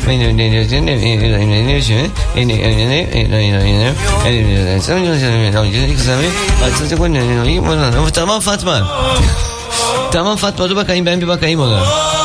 Tamam Fatma. Tamam Fatma, dur bakayım, ben bir bakayım ona.